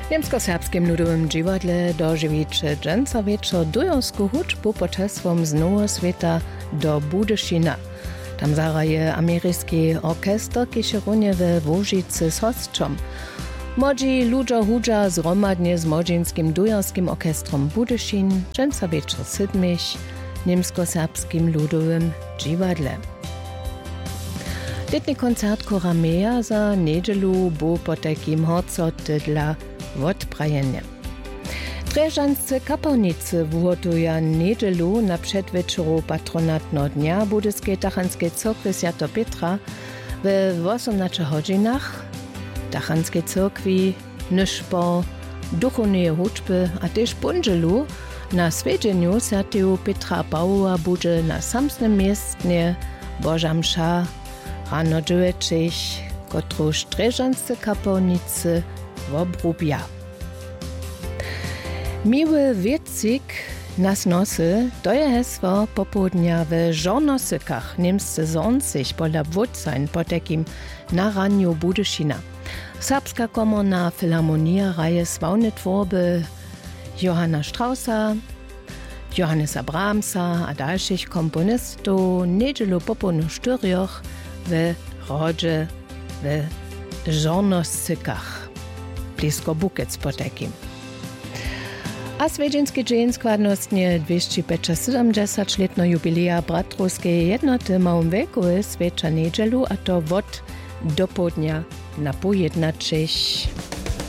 Niemsko-serbskim ludowym dziwadle dożywicze dżęca wieczor dujowsku huczbu poczesłom z Nowo Świata do Budyszina. Tam zaraje ameryjski orkester, kiedy runie we Łużycy z hostrzom. Młodzi ludzie hudża zromadnie z młodzieńskim dujowskim orkestrom Budyszin, dżęca wieczor sydmich, niemsko-serbskim ludowym dziwadle. Letni koncert Koramea za niedzielu był po takim horcoty dla odprajenia. Dreżanscy kapałnicy wuhotuja niedzielu na przedwieczoru patronatno dnia budyskiej Tachanskiej Cyrkwi Święto Petra w 18 godzinach. Tachanskiej Cyrkwi nyszpo duchownej huczby, a też punżelu na swiedzieniu Świętego Petra Pawła bude na samsnym miejscu Boża msza rano dziewięcich, kotruż dreżanscy kapałnicy wobrubja. Miły wiecik nas nosy, to je hesło popołudnia w żornosykach niemscy zonsich pola wódzań po takim naraniu Budyszina. Serbska komorna filharmonia raje sławne tworby Johanna Straussa, Johannesa Brahmsa a dalszych komponistów niedzielu popolnu sztyrioch w rodzie w żornosykach blisko Bukiec po takim. A swiedzienski dzień składnostnie 270-letno jubileja Bratrowskiej jednoty małym wieku jest wiecza niedzielu, a to od do południa na pół 11.